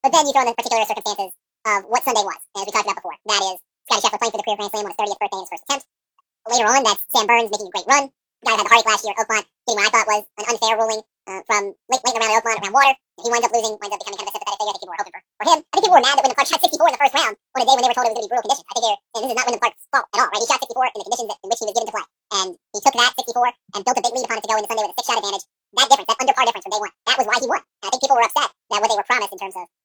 But then you throw in the particular circumstances of what Sunday was, as we talked about before. That is Scottie Scheffler playing for the career Grand Slam on his 30th birthday in his first attempt. Later on, that's Sam Burns making a great run. The guy who had the heartache last year at Oakmont, getting what I thought was an unfair ruling from late in the round at Oakmont around water. He winds up losing, winds up becoming kind of a sympathetic figure. I think people were hoping for him. I think people were mad that Wyndham Clark shot 64 in the first round on a day when they were told it was going to be brutal conditions. I think and this is not Wyndham Clark's fault at all, right? He shot 64 in the conditions in which he was given to play. And he took that 64 and built a big lead upon it to go into Sunday with a 6-shot advantage. That difference, that under par difference from day one, that was why he won. And I think people were upset that what they were promised in terms of